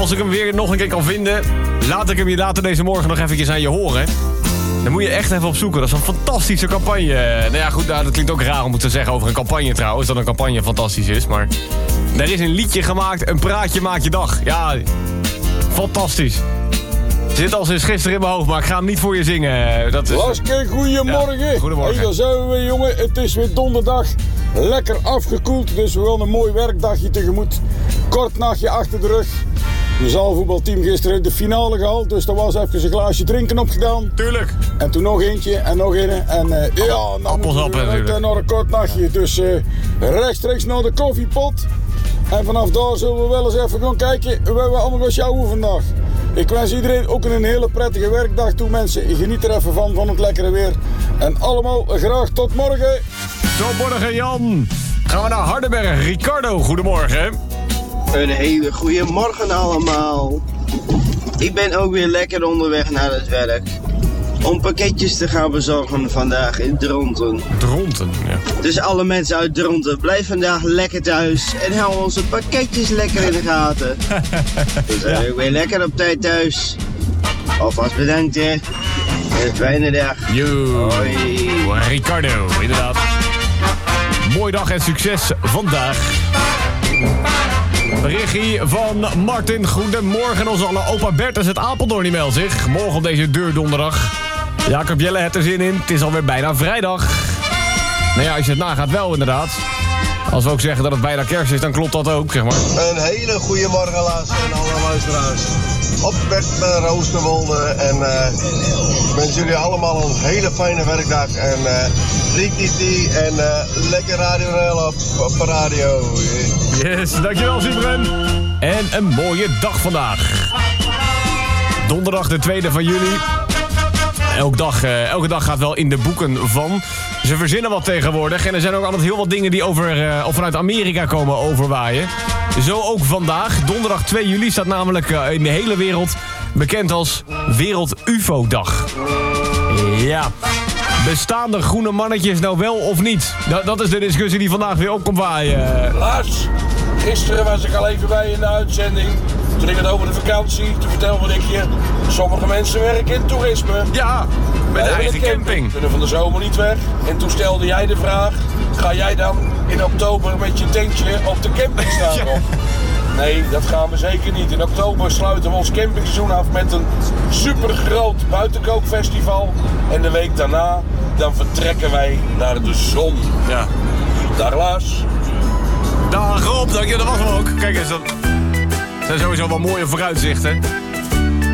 als ik hem weer nog een keer kan vinden, laat ik hem je later deze morgen nog eventjes aan je horen. Dan moet je echt even opzoeken. Dat is een fantastische campagne. Nou ja, goed, dat klinkt ook raar om te zeggen over een campagne trouwens, dat een campagne fantastisch is. Maar er is een liedje gemaakt, een praatje maakt je dag. Ja, fantastisch. Zit al sinds gisteren in mijn hoofd, maar ik ga hem niet voor je zingen. Dat is... Laske, goedemorgen. Ja, goedemorgen. Hey, daar zijn we weer, jongen. Het is weer donderdag. Lekker afgekoeld, dus we gaan een mooi werkdagje tegemoet. Kort nachtje achter de rug. Mijn zaalvoetbalteam gisteren de finale gehaald, dus daar was even een glaasje drinken opgedaan. Tuurlijk. En toen nog eentje en nog een. En dan appelsappen natuurlijk. Naar een kort nachtje. Dus rechtstreeks naar de koffiepot. En vanaf daar zullen we wel eens even gaan kijken waar we allemaal gaan sjouwen vandaag. Ik wens iedereen ook een hele prettige werkdag toe, mensen. Geniet er even van het lekkere weer. En allemaal graag tot morgen. Tot morgen, Jan. Gaan we naar Hardenberg. Ricardo, goedemorgen. Een hele goede morgen allemaal. Ik ben ook weer lekker onderweg naar het werk. Om pakketjes te gaan bezorgen vandaag in Dronten. Dronten, ja. Dus alle mensen uit Dronten, blijf vandaag lekker thuis. En hou onze pakketjes lekker in de gaten. We zijn ook weer lekker op tijd thuis. Alvast bedankt hè. En een fijne dag. Hoi. Ricardo, inderdaad. Mooie dag en succes vandaag. Berichtje van Martin. Goedemorgen. Onze alle opa Bertus uit Apeldoorn die meldt zich. Morgen op deze deurdonderdag. Jacob Jelle heeft er zin in. Het is alweer bijna vrijdag. Nou ja, als je het nagaat wel inderdaad. Als we ook zeggen dat het bijna kerst is, dan klopt dat ook, zeg maar. Een hele goede morgen, Lars en alle luisteraars. Op weg naar Oosterwolde en ik wens jullie allemaal een hele fijne werkdag. En Rikiti en lekker Radio Nel op de radio. Yes, dankjewel Sibren. En een mooie dag vandaag. Donderdag de 2e van juli. Elke dag gaat wel in de boeken van. Ze verzinnen wat tegenwoordig. En er zijn ook altijd heel wat dingen die of vanuit Amerika komen overwaaien. Zo ook vandaag. Donderdag 2 juli staat namelijk in de hele wereld bekend als Wereld UFO-dag. Ja. Bestaan er groene mannetjes nou wel of niet? Dat is de discussie die vandaag weer op komt waaien. Lars, gisteren was ik al even bij in de uitzending. Toen ging het over de vakantie. Toen vertelde ik je, sommige mensen werken in toerisme. Ja, met de eigen camping. Kunnen van de zomer niet weg. En toen stelde jij de vraag, ga jij dan in oktober met je tentje op de camping staan? Ja. Nee, dat gaan we zeker niet. In oktober sluiten we ons campingseizoen af met een supergroot buitenkookfestival. En de week daarna, dan vertrekken wij naar de zon. Ja. Dag Lars. Dag Rob, dank je, dat was hem ook. Kijk eens, dat zijn sowieso wel mooie vooruitzichten.